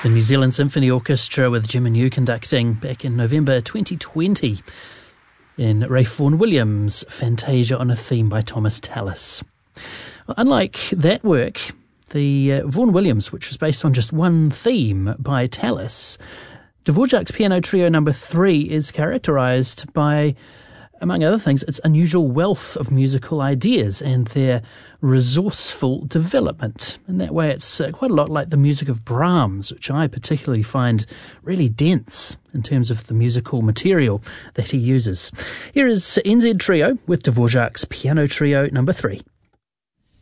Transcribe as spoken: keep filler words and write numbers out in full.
The New Zealand Symphony Orchestra with Jim and you conducting back in November twenty twenty in Ralph Vaughan Williams' Fantasia on a Theme by Thomas Tallis. Well, unlike that work, the uh, Vaughan Williams, which was based on just one theme by Tallis, Dvorak's Piano Trio Number Three is characterised by, among other things, its unusual wealth of musical ideas and their resourceful development. In that way, it's uh, quite a lot like the music of Brahms, which I particularly find really dense in terms of the musical material that he uses. Here is N Z Trio with Dvorak's Piano Trio Number Three.